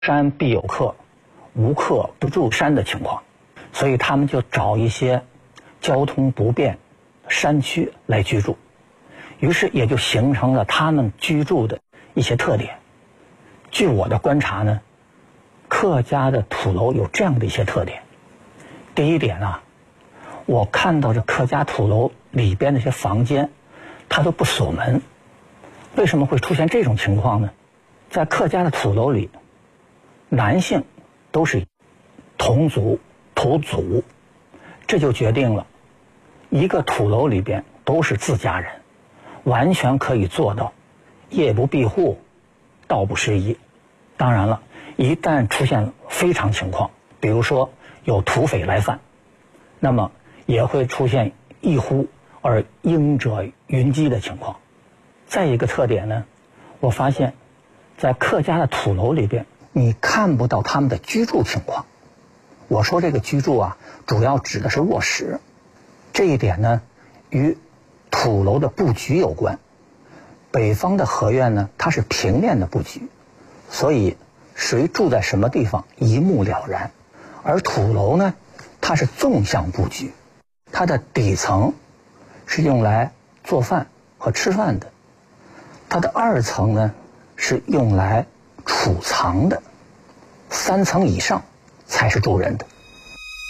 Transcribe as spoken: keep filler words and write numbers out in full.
山必有客，无客不住山的情况，所以他们就找一些交通不便山区来居住，于是也就形成了他们居住的一些特点。据我的观察呢，客家的土楼有这样的一些特点。第一点啊，我看到这客家土楼里边那些房间，它都不锁门。为什么会出现这种情况呢？在客家的土楼里，男性都是同族土祖，这就决定了一个土楼里边都是自家人，完全可以做到夜不闭户，道不失仪。当然了，一旦出现非常情况，比如说有土匪来犯，那么也会出现一呼而应者云集的情况。再一个特点呢，我发现在客家的土楼里边，你看不到他们的居住情况。我说这个居住啊，主要指的是卧室。这一点呢，与土楼的布局有关。北方的河院呢，它是平面的布局，所以谁住在什么地方一目了然。而土楼呢，它是纵向布局，它的底层是用来做饭和吃饭的，它的二层呢是用来储藏的，三层以上才是住人的。